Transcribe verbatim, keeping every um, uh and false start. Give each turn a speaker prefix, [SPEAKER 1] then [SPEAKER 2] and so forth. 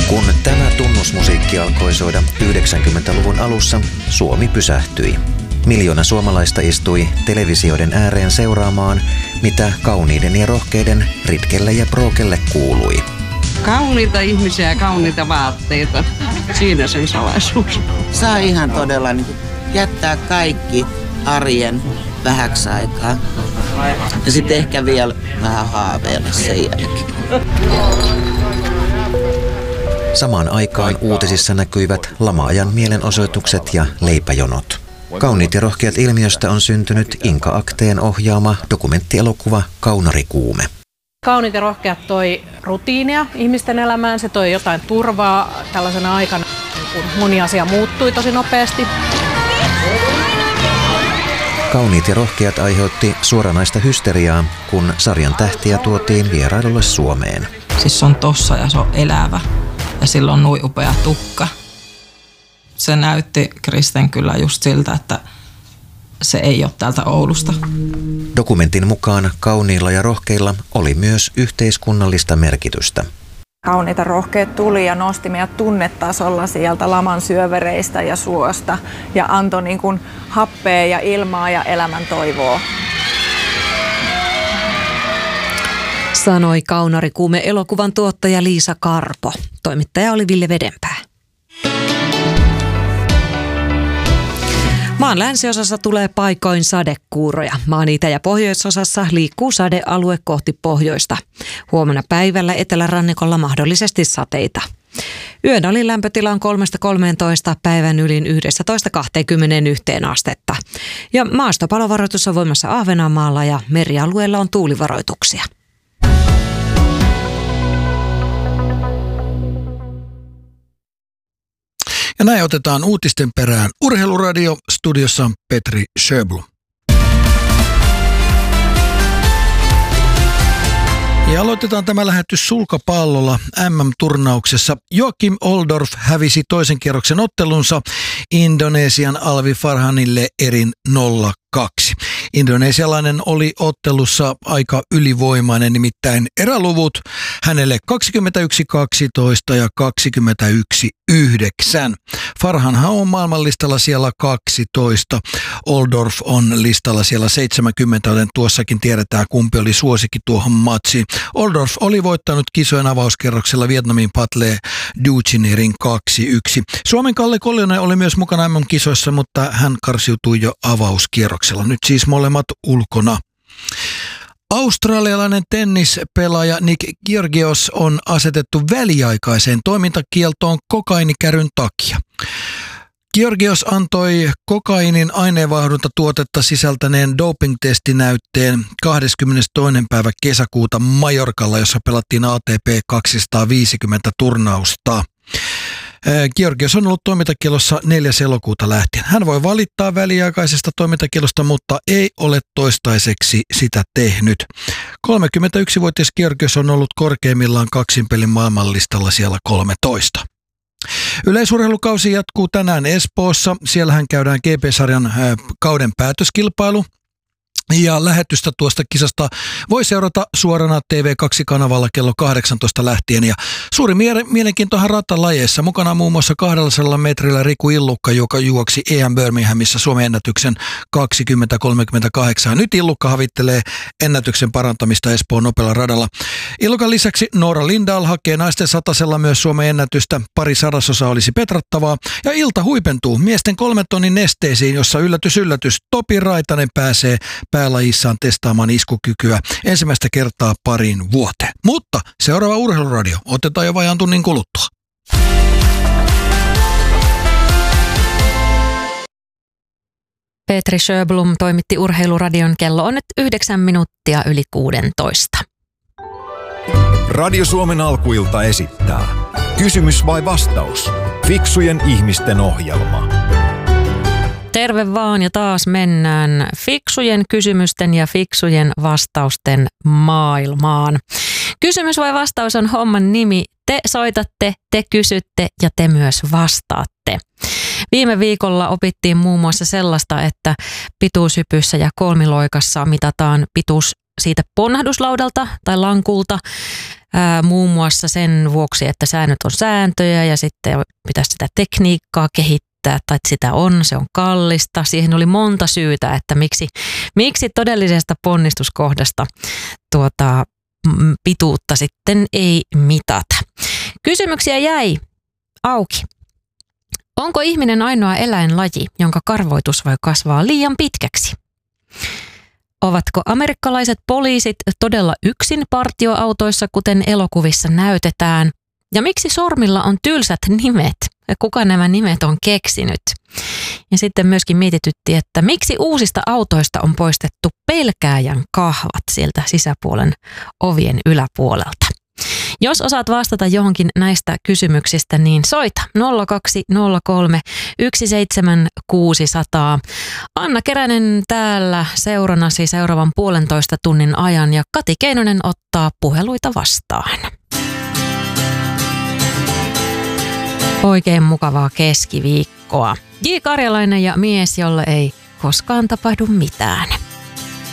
[SPEAKER 1] Kun tämä tunnusmusiikki alkoi soida yhdeksänkymmentäluvun alussa, Suomi pysähtyi. Miljoona suomalaista istui televisioiden ääreen seuraamaan, mitä kauniiden ja rohkeiden Ritkelle ja Brookelle kuului.
[SPEAKER 2] Kauniita ihmisiä ja kauniita vaatteita. Siinä sen salaisuus.
[SPEAKER 3] Saa ihan todella niin kuin jättää kaikki arjen vähäksi aikaa. Ja sitten ehkä vielä vähän haaveilla sen jälkeen.
[SPEAKER 1] Samaan aikaan uutisissa näkyivät lama-ajan mielenosoitukset ja leipäjonot. Kauniit ja rohkeat ilmiöstä on syntynyt Inka Akteen ohjaama dokumenttielokuva Kaunarikuume.
[SPEAKER 4] Kauniit ja rohkeat toi rutiinia ihmisten elämään, se toi jotain turvaa tällaisena aikana, kun moni asia muuttui tosi nopeasti.
[SPEAKER 1] Kauniit ja rohkeat aiheutti suoranaista hysteriaa, kun sarjan tähtiä tuotiin vierailulle Suomeen.
[SPEAKER 5] Siis se on tossa ja se on elävä ja sillä on noin upea tukka. Se näytti Kristen kyllä just siltä, että se ei ole täältä Oulusta.
[SPEAKER 1] Dokumentin mukaan kauniilla ja rohkeilla oli myös yhteiskunnallista merkitystä.
[SPEAKER 6] Kauniita rohkeat tuli ja nosti meidät tunnetasolla sieltä laman syövereistä ja suosta ja antoi niin kuin happea ja ilmaa ja elämän toivoa.
[SPEAKER 7] Sanoi Kaunarikuume-elokuvan tuottaja Liisa Karpo. Toimittaja oli Ville Vedenpää. Maan länsiosassa tulee paikoin sadekuuroja. Maan itä- ja pohjoisosassa liikkuu sadealue kohti pohjoista. Huomenna päivällä etelärannikolla mahdollisesti sateita. Yön alin lämpötila on kolmesta kolmeentoista, päivän ylin yhdestätoista kahteenkymmeneenyhteen astetta. Ja maastopalovaroitus on voimassa Ahvenanmaalla ja merialueella on tuulivaroituksia.
[SPEAKER 8] Ja näin otetaan uutisten perään Urheiluradio, studiossa Petri Sjöblom. Ja aloitetaan tämä lähetys sulkapallolla M M-turnauksessa. Joakim Oldorf hävisi toisen kierroksen ottelunsa Indonesian Alvi Farhanille erin nolla kaksi. Indonesialainen oli ottelussa aika ylivoimainen, nimittäin eräluvut hänelle kaksikymmentäyksi kaksitoista ja kaksikymmentäyksi yhdeksän. Farhanhan on maailmanlistalla siellä kaksitoista. Oldorf on listalla siellä seitsemänkymmentä, joten tuossakin tiedetään kumpi oli suosikki tuohon matsiin. Oldorf oli voittanut kisojen avauskerroksella Vietnamin Patle Duchinerin kaksi yksi. Suomen Kalle Koljonen oli myös mukana M M-kisoissa, mutta hän karsiutui jo avauskierroksella. Nyt siis molemmat ulkona. Australialainen tennispelaaja Nick Kyrgios on asetettu väliaikaiseen toimintakieltoon kokainikäryn takia. Kyrgios antoi kokainin aineenvaihdunta-tuotetta sisältäneen doping-testinäytteen kahdeskymmenestoinen päivä kesäkuuta Majorkalla, jossa pelattiin A T P kaksisataaviisikymmentä turnausta. Kyrgios on ollut toimintakielossa neljäs elokuuta lähtien. Hän voi valittaa väliaikaisesta toimintakielosta, mutta ei ole toistaiseksi sitä tehnyt. kolmekymmentäyksivuotias Kyrgios on ollut korkeimmillaan kaksinpelin maailmanlistalla siellä kolmetoista. Yleisurheilukausi jatkuu tänään Espoossa. Siellähän käydään G P-sarjan kauden päätöskilpailu. Ja lähetystä tuosta kisasta voi seurata suorana T V kaksi-kanavalla kello kahdeksantoista lähtien. Ja suuri mielenkiintohan ratalajeissa. Mukana muun muassa kahdellasadalla metrillä Riku Illukka, joka juoksi E M Birminghamissa Suomen ennätyksen kaksikymmentä kolmekymmentäkahdeksan. Nyt Illukka havittelee ennätyksen parantamista Espoon nopealla radalla. Illukan lisäksi Noora Lindahl hakee naisten satasella myös Suomen ennätystä. Pari sadasosa olisi petrattavaa. Ja ilta huipentuu miesten kolmen tonnin nesteisiin, jossa yllätys yllätys Topi Raitanen pääsee päälajissaan testaamaan iskukykyä ensimmäistä kertaa pariin vuoteen. Mutta seuraava Urheiluradio otetaan jo vajaan tunnin kuluttua.
[SPEAKER 7] Petri Sjöblom toimitti Urheiluradion. Kello on nyt yhdeksän minuuttia yli kuudentoista.
[SPEAKER 9] Radio Suomen alkuilta esittää Kysymys vai vastaus? Fiksujen ihmisten ohjelma.
[SPEAKER 7] Terve vaan ja taas mennään fiksujen kysymysten ja fiksujen vastausten maailmaan. Kysymys vai vastaus on homman nimi. Te soitatte, te kysytte ja te myös vastaatte. Viime viikolla opittiin muun muassa sellaista, että pituushypyssä ja kolmiloikassa mitataan pituus siitä ponnahduslaudalta tai lankulta ää, muun muassa sen vuoksi, että säännöt on sääntöjä ja sitten pitäisi sitä tekniikkaa kehittää tai että sitä on, se on kallista. Siihen oli monta syytä, että miksi, miksi todellisesta ponnistuskohdasta tuota, pituutta sitten ei mitata. Kysymyksiä jäi auki. Onko ihminen ainoa eläinlaji, jonka karvoitus voi kasvaa liian pitkäksi? Ovatko amerikkalaiset poliisit todella yksin partioautoissa, kuten elokuvissa näytetään? Ja miksi sormilla on tylsät nimet? Ja kuka nämä nimet on keksinyt? Ja sitten myöskin mietityttiin, että miksi uusista autoista on poistettu pelkääjän kahvat sieltä sisäpuolen ovien yläpuolelta. Jos osaat vastata johonkin näistä kysymyksistä, niin soita nolla kaksi nolla kolme yksi seitsemän kuusi nolla nolla. Anna Keränen täällä seurannasi seuraavan puolentoista tunnin ajan ja Kati Keinonen ottaa puheluita vastaan. Oikein mukavaa keskiviikkoa. J. Karjalainen ja mies, jolle ei koskaan tapahdu mitään.